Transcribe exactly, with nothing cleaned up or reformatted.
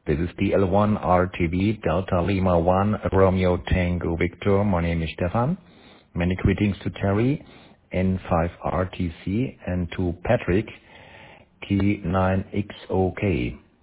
This is D L one R T V Delta Lima one Romeo Tango Victor. My name is Stefan. Many greetings to Terry, N five R T C, and to Patrick, T nine X O K.